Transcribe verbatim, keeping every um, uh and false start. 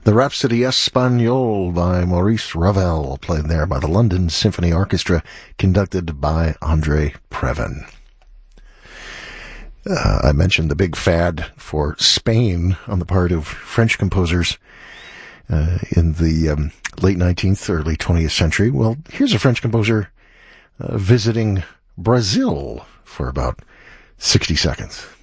The Rhapsody Espagnole by Maurice Ravel, played there by the London Symphony Orchestra, conducted by Andre Previn. Uh, I mentioned the big fad for Spain on the part of French composers uh, in the um, late nineteenth, early twentieth century. Well, here's a French composer uh, visiting Brazil for about sixty seconds.